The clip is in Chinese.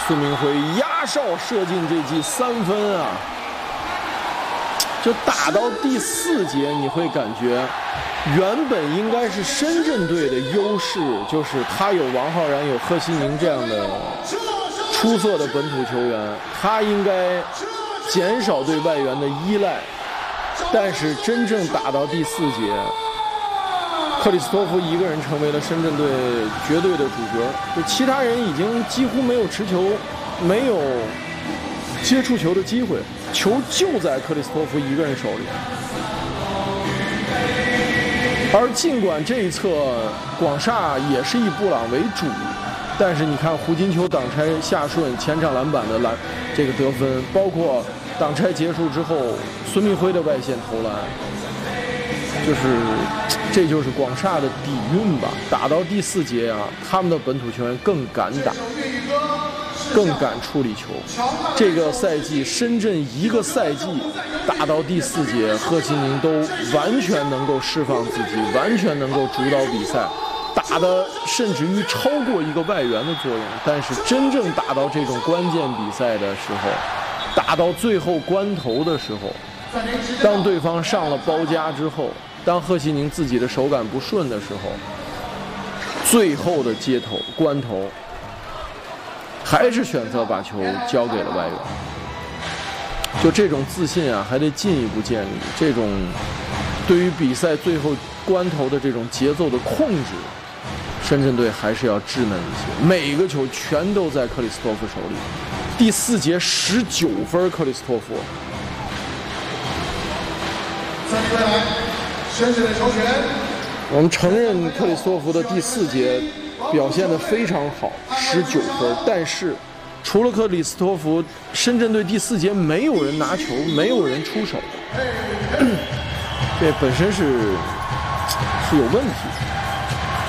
孙铭徽压哨射进这记3分啊！就打到第4节，你会感觉原本应该是深圳队的优势，就是他有王浩然、有贺西宁这样的出色的本土球员，他应该减少对外援的依赖。但是真正打到第4节，克里斯托夫一个人成为了深圳队绝对的主角，就其他人已经几乎没有持球、没有接触球的机会，球就在克里斯托夫一个人手里。而尽管这一侧广厦也是以布朗为主，但是你看胡金秋挡拆下顺前场篮板的这个得分，包括挡拆结束之后孙铭徽的外线投篮，这就是广厦的底蕴吧。打到第4节啊，他们的本土球员更敢打，更敢处理球。这个赛季深圳一个赛季打到第4节，贺西宁都完全能够释放自己，完全能够主导比赛，打的甚至于超过一个外援的作用。但是真正打到这种关键比赛的时候，打到最后关头的时候，当对方上了包夹之后，当贺西宁自己的手感不顺的时候，最后的关头还是选择把球交给了外援。就这种自信啊，还得进一步建立。这种对于比赛最后关头的这种节奏的控制，深圳队还是要稚嫩一些。每个球全都在克里斯托夫手里。第4节19分，克里斯托夫。深圳的球权。我们承认克里斯托夫的第4节表现得非常好，19分。但是除了克里斯托夫，深圳队第4节没有人拿球，没有人出手，这本身是有问题。